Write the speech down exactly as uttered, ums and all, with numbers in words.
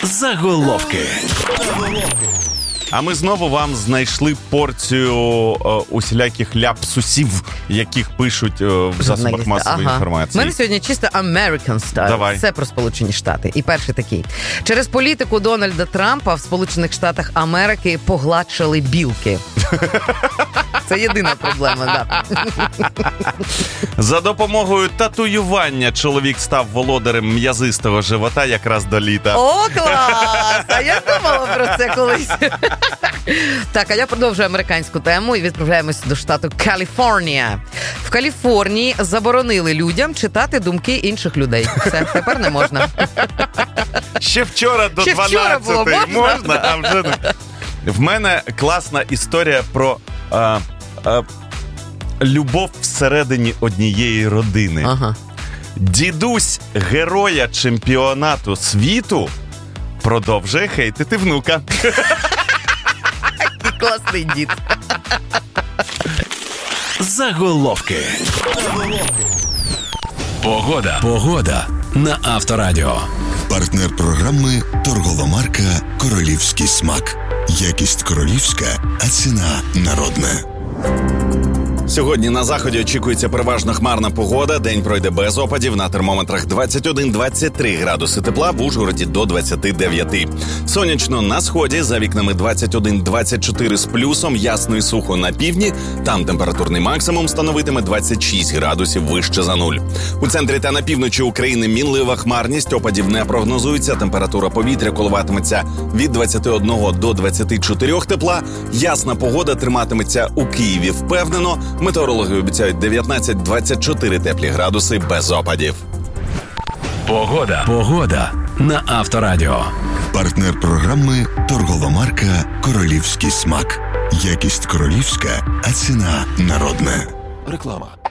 Заголовки. А ми знову вам знайшли порцію е, усіляких ляпсусів, яких пишуть е, в засобах масової ага. інформації. У мене сьогодні чисто American style. Давай. Це про Сполучені Штати. І перший такий. Через політику Дональда Трампа в Сполучених Штатах Америки погладшали білки. Це єдина проблема, да. За допомогою татуювання чоловік став володарем м'язистого живота якраз до літа. О, клас! А я думала про це колись. Так, а я продовжую американську тему і відправляємося до штату Каліфорнія. В Каліфорнії заборонили людям читати думки інших людей. Все, тепер не можна. Ще вчора до Ще вчора було дванадцятої можна? можна, а вже не. В мене класна історія про а, а, любов всередині однієї родини. Ага. Дідусь героя чемпіонату світу продовжує хейтити внука. Класний дід. Заголовки. Погода. Погода на Авторадіо. Партнер програми торгова марка «Королівський смак». Якість королівська, а ціна народна. Сьогодні на заході очікується переважно хмарна погода. День пройде без опадів. На термометрах двадцять один - двадцять три градуси тепла, в Ужгороді до двадцять дев'ять. Сонячно на сході, за вікнами двадцять один - двадцять чотири з плюсом, ясно і сухо на півдні. Там температурний максимум становитиме двадцять шість градусів вище за нуль. У центрі та на півночі України мінлива хмарність, опадів не прогнозується. Температура повітря коливатиметься від двадцять один до двадцять чотири тепла. Ясна погода триматиметься у Києві впевнено. Метеорологи обіцяють дев'ятнадцять - двадцять чотири теплі градуси без опадів. Погода. Погода на Авторадіо. Партнер програми торгова марка «Королівський смак». Якість королівська, а ціна народна. Реклама.